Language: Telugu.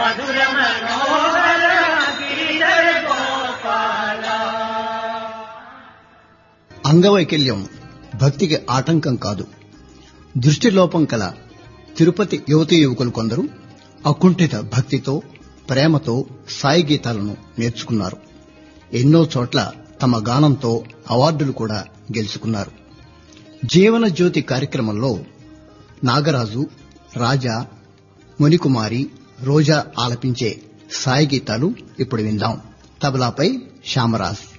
మధుర మనోహర గిరిధర గోపాల. అంగవైకల్యం భక్తికి ఆటంకం కాదు. దృష్టిలోపం కల తిరుపతి యువతీ యువకులు కొందరు అకుంఠిత భక్తితో ప్రేమతో సాయి గీతాలను నేర్చుకున్నారు. ఎన్నో చోట్ల తమ గానంతో అవార్డులు కూడా గెలుచుకున్నారు. జీవన జ్యోతి కార్యక్రమంలో నాగరాజు, రాజా, మునికుమారి, రోజా ఆలపించే సాయి గీతాలు ఇప్పుడు విందాం. తబలాపై శ్యామరాజ్.